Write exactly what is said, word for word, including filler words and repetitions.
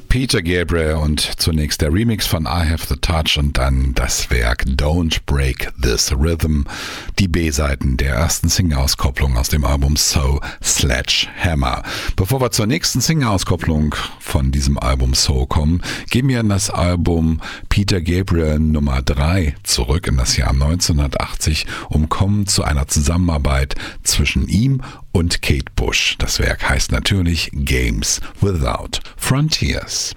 Peter Gabriel und zunächst der Remix von I Have the Touch und dann das Werk Don't Break This Rhythm, die B-Seiten der ersten Single-Auskopplung aus dem Album So Sledgehammer. Bevor wir zur nächsten Single-Auskopplung von diesem Album So kommen, gehen wir in das Album Peter Gabriel Nummer drei zurück in das Jahr neunzehnhundertachtzig und kommen zu einer Zusammenarbeit zwischen ihm und Kate Bush. Das Werk heißt natürlich Games Without Frontiers.